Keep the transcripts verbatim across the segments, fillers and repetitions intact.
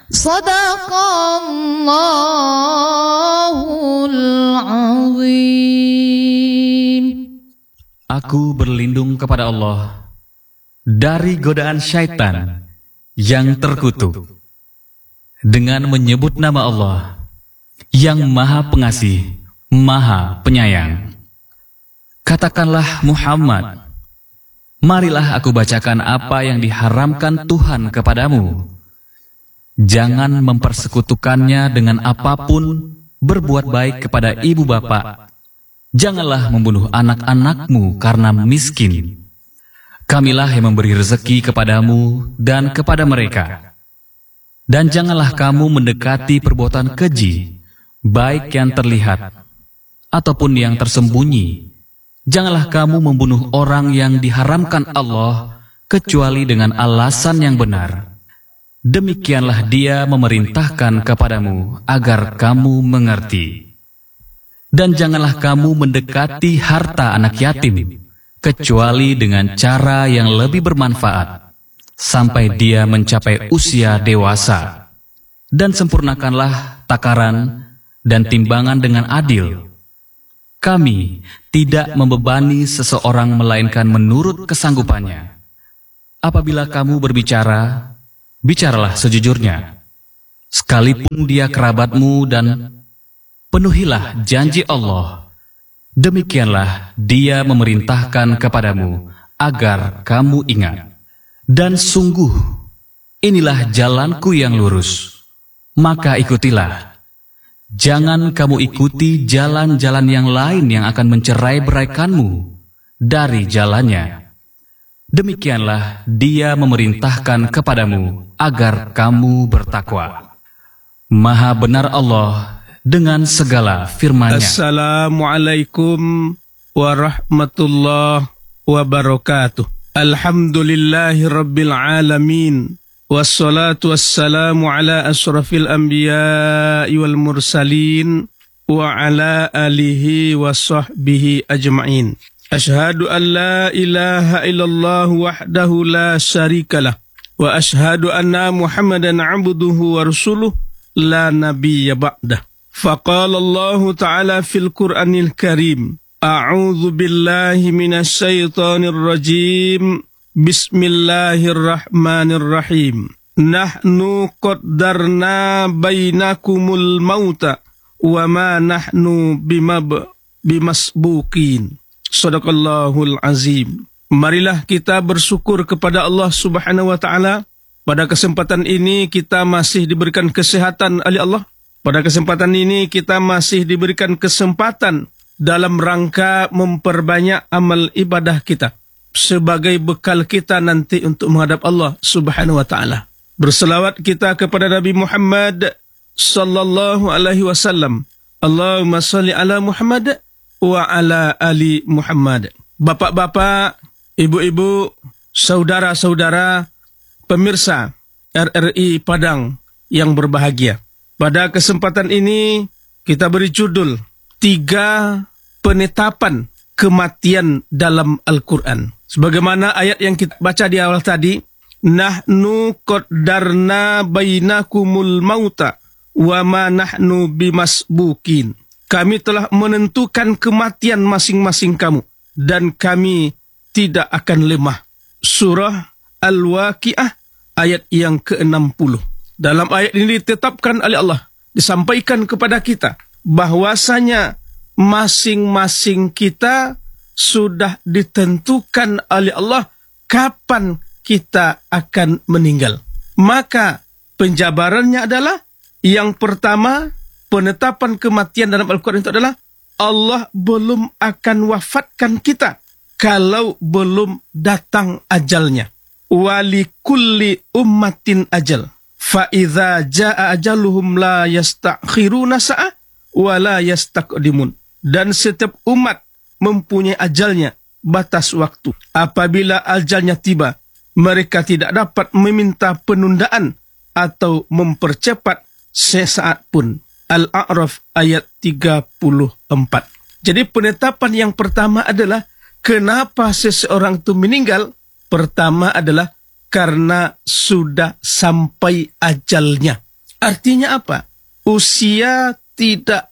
Sadaqallahul azim. Aku berlindung kepada Allah dari godaan syaitan yang terkutuk dengan menyebut nama Allah yang Maha Pengasih, Maha Penyayang. Katakanlah Muhammad, marilah aku bacakan apa yang diharamkan Tuhan kepadamu. Jangan mempersekutukannya dengan apapun, berbuat baik kepada ibu bapak. Janganlah membunuh anak-anakmu karena miskin. Kamilah yang memberi rezeki kepadamu dan kepada mereka. Dan janganlah kamu mendekati perbuatan keji, baik yang terlihat ataupun yang tersembunyi. Janganlah kamu membunuh orang yang diharamkan Allah kecuali dengan alasan yang benar. Demikianlah Dia memerintahkan kepadamu agar kamu mengerti. Dan janganlah kamu mendekati harta anak yatim, kecuali dengan cara yang lebih bermanfaat, sampai dia mencapai usia dewasa. Dan sempurnakanlah takaran dan timbangan dengan adil. Kami tidak membebani seseorang melainkan menurut kesanggupannya. Apabila kamu berbicara, bicaralah sejujurnya, sekalipun dia kerabatmu, dan penuhilah janji Allah. Demikianlah Dia memerintahkan kepadamu agar kamu ingat. Dan sungguh, inilah jalanku yang lurus, maka ikutilah. Jangan kamu ikuti jalan-jalan yang lain yang akan mencerai-beraikanmu dari jalannya. Demikianlah Dia memerintahkan kepadamu agar kamu bertakwa. Maha benar Allah dengan segala firman-Nya. Assalamualaikum warahmatullahi wabarakatuh. Alhamdulillahi rabbil alamin. Wassalatu wassalamu ala asrafil anbiya'i wal mursalin wa ala alihi wa sahbihi ajma'in. Ashhadu an la ilaha illallah wahdahu la syarikalah wa ashhadu anna Muhammadan abduhu wa rasuluh la nabiyya ba'dah. Faqala Allah Ta'ala fil Qur'anil Karim, A'udzu billahi minasy syaithanir rajim. Bismillahirrahmanirrahim. Nahnu qaddarna bainakumul mauta wa ma nahnu bimab bimasbuqin. Shadaqallahul azim. Marilah kita bersyukur kepada Allah Subhanahu wa taala. Pada kesempatan ini kita masih diberikan kesehatan oleh Allah. Pada kesempatan ini kita masih diberikan kesempatan dalam rangka memperbanyak amal ibadah kita sebagai bekal kita nanti untuk menghadap Allah Subhanahu wa taala. Berselawat kita kepada Nabi Muhammad sallallahu alaihi wasallam. Allahumma shalli ala Muhammad wa ala ali Muhammad. Bapak-bapak, ibu-ibu, saudara-saudara, pemirsa R R I Padang yang berbahagia. Pada kesempatan ini kita beri judul tiga penetapan kematian dalam Al-Quran. Sebagaimana ayat yang kita baca di awal tadi, Nahnu qaddarna bainakumul mauta wa ma nahnu bimasbukin. Kami telah menentukan kematian masing-masing kamu dan kami tidak akan lemah. Surah Al-Waqi'ah ayat yang ke enam puluh. Dalam ayat ini ditetapkan oleh Allah, disampaikan kepada kita bahwasanya masing-masing kita sudah ditentukan oleh Allah kapan kita akan meninggal. Maka penjabarannya adalah yang pertama, penetapan kematian dalam Al-Quran itu adalah Allah belum akan wafatkan kita kalau belum datang ajalnya. Wali kulli ummatin ajal. Fa idza jaa ajaluhum la yastakhiruna sa'ah wa la yastaqdimun. Dan setiap umat mempunyai ajalnya, batas waktu. Apabila ajalnya tiba, mereka tidak dapat meminta penundaan atau mempercepat sesaat pun. Al-A'raf ayat tiga puluh empat. Jadi penetapan yang pertama adalah kenapa seseorang itu meninggal? Pertama adalah karena sudah sampai ajalnya. Artinya apa? Usia tidak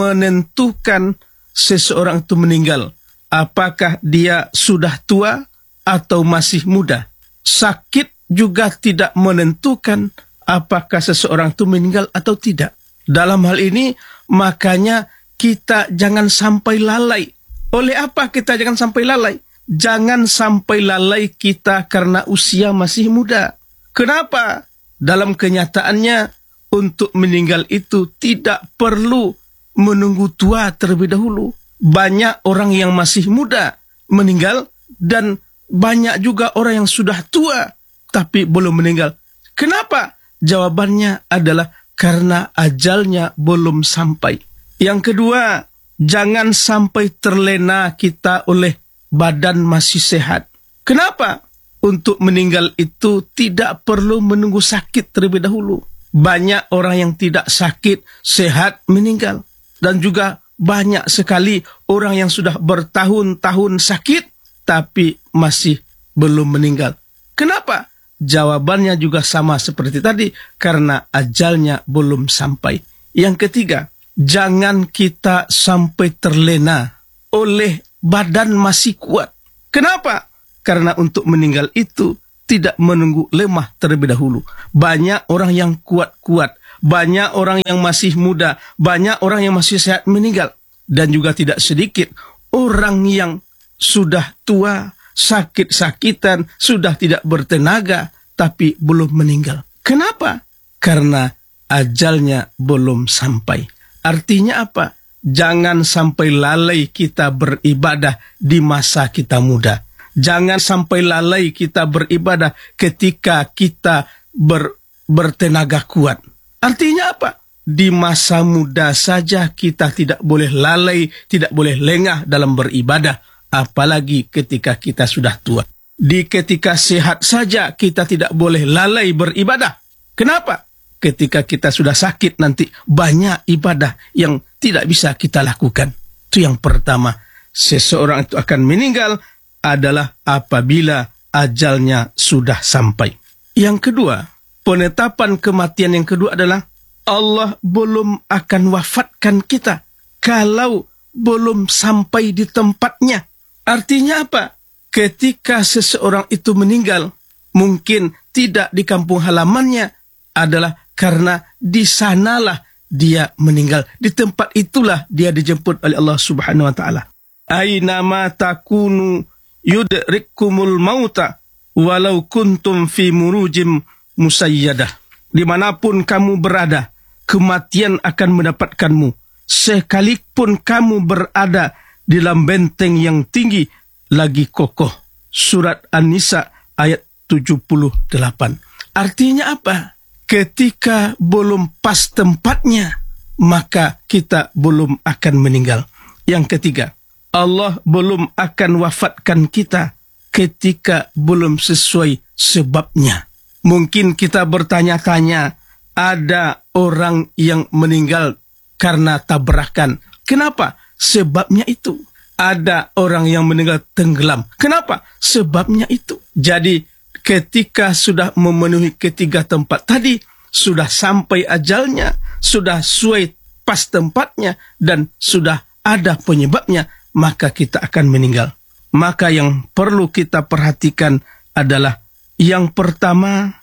menentukan seseorang itu meninggal. Apakah dia sudah tua atau masih muda. Sakit juga tidak menentukan apakah seseorang itu meninggal atau tidak. Dalam hal ini, makanya kita jangan sampai lalai. Oleh apa kita jangan sampai lalai? Jangan sampai lalai kita karena usia masih muda. Kenapa? Dalam kenyataannya, untuk meninggal itu tidak perlu menunggu tua terlebih dahulu. Banyak orang yang masih muda meninggal dan banyak juga orang yang sudah tua tapi belum meninggal. Kenapa? Jawabannya adalah karena ajalnya belum sampai. Yang kedua, jangan sampai terlena kita oleh badan masih sehat. Kenapa? Untuk meninggal itu tidak perlu menunggu sakit terlebih dahulu. Banyak orang yang tidak sakit, sehat, meninggal. Dan juga banyak sekali orang yang sudah bertahun-tahun sakit, tapi masih belum meninggal. Kenapa? Jawabannya juga sama seperti tadi, karena ajalnya belum sampai. Yang ketiga, jangan kita sampai terlena oleh badan masih kuat. Kenapa? Karena untuk meninggal itu tidak menunggu lemah terlebih dahulu. Banyak orang yang kuat-kuat, banyak orang yang masih muda, banyak orang yang masih sehat meninggal. Dan juga tidak sedikit orang yang sudah tua, sakit-sakitan, sudah tidak bertenaga, tapi belum meninggal. Kenapa? Karena ajalnya belum sampai. Artinya apa? Jangan sampai lalai kita beribadah di masa kita muda. Jangan sampai lalai kita beribadah ketika kita ber, bertenaga kuat. Artinya apa? Di masa muda saja kita tidak boleh lalai, tidak boleh lengah dalam beribadah. Apalagi ketika kita sudah tua. Di ketika sehat saja kita tidak boleh lalai beribadah. Kenapa? Ketika kita sudah sakit nanti banyak ibadah yang tidak bisa kita lakukan. Itu yang pertama. Seseorang itu akan meninggal adalah apabila ajalnya sudah sampai. Yang kedua, penetapan kematian yang kedua adalah Allah belum akan wafatkan kita kalau belum sampai di tempatnya. Artinya apa? Ketika seseorang itu meninggal, mungkin tidak di kampung halamannya, adalah karena di sanalah dia meninggal. Di tempat itulah dia dijemput oleh Allah Subhanahu wa taala. Aina ma takunu yudrikkumul mauta walau kuntum fi murujim musayyadah. Dimanapun kamu berada, kematian akan mendapatkanmu. Sekalipun kamu berada di dalam benteng yang tinggi lagi kokoh. Surat An-Nisa ayat tujuh puluh delapan. Artinya apa? Ketika belum pas tempatnya, maka kita belum akan meninggal. Yang ketiga, Allah belum akan wafatkan kita ketika belum sesuai sebabnya. Mungkin kita bertanya-tanya, ada orang yang meninggal karena tabrakan. Kenapa? Sebabnya itu. Ada orang yang meninggal tenggelam. Kenapa? Sebabnya itu. Jadi ketika sudah memenuhi ketiga tempat tadi, sudah sampai ajalnya, sudah sesuai pas tempatnya, dan sudah ada penyebabnya, maka kita akan meninggal. Maka yang perlu kita perhatikan adalah yang pertama,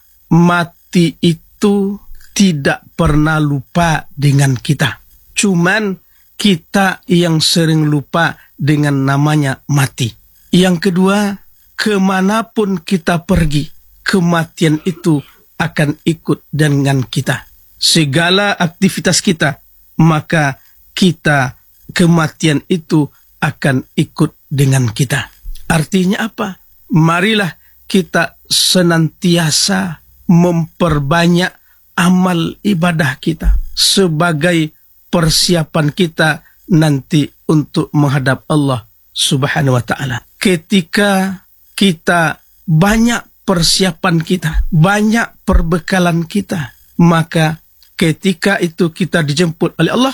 mati itu tidak pernah lupa dengan kita. Cuman kita yang sering lupa dengan namanya mati. Yang kedua, kemanapun kita pergi, kematian itu akan ikut dengan kita. Segala aktivitas kita, maka kita, kematian itu akan ikut dengan kita. Artinya apa? Marilah kita senantiasa memperbanyak amal ibadah kita sebagai persiapan kita nanti untuk menghadap Allah Subhanahu wa taala. Ketika kita banyak persiapan kita, banyak perbekalan kita, maka ketika itu kita dijemput oleh Allah,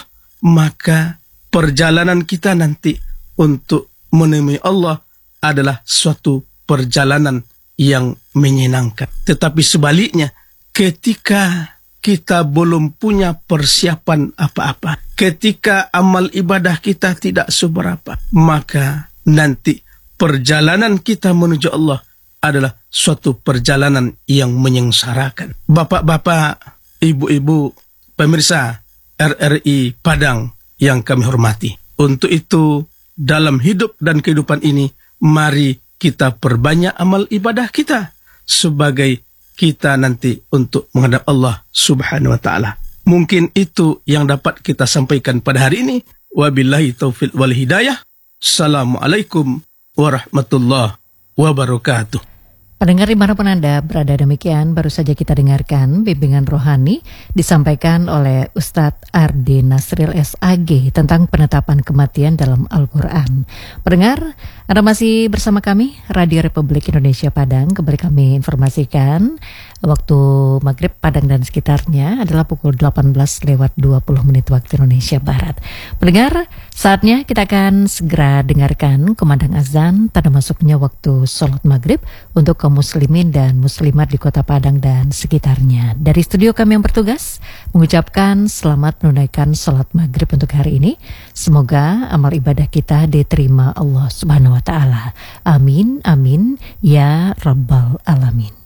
maka perjalanan kita nanti untuk menemui Allah adalah suatu perjalanan yang menyenangkan. Tetapi sebaliknya, ketika kita belum punya persiapan apa-apa, ketika amal ibadah kita tidak seberapa, maka nanti perjalanan kita menuju Allah adalah suatu perjalanan yang menyengsarakan. Bapak-bapak, ibu-ibu, pemirsa R R I Padang yang kami hormati. Untuk itu, dalam hidup dan kehidupan ini, mari kita perbanyak amal ibadah kita sebagai kita nanti untuk menghadap Allah Subhanahu wa taala. Mungkin itu yang dapat kita sampaikan pada hari ini. Wabillahi taufiq wal hidayah. Assalamualaikum warahmatullahi wabarakatuh. Pendengar dimanapun Anda berada, demikian baru saja kita dengarkan bimbingan rohani disampaikan oleh Ustadz Ardi Nasril S A G tentang penetapan kematian dalam Al-Quran. Pendengar, Anda masih bersama kami, Radio Republik Indonesia Padang. Kembali kami informasikan waktu maghrib Padang dan sekitarnya adalah pukul delapan belas lewat dua puluh menit waktu Indonesia Barat. Pendengar, saatnya kita akan segera dengarkan kumandang azan tanda masuknya waktu sholat maghrib untuk kaum muslimin dan muslimat di kota Padang dan sekitarnya. Dari studio kami yang bertugas mengucapkan selamat menunaikan sholat maghrib untuk hari ini. Semoga amal ibadah kita diterima Allah Subhanahu wa taala. Amin, amin, ya Rabbal Alamin.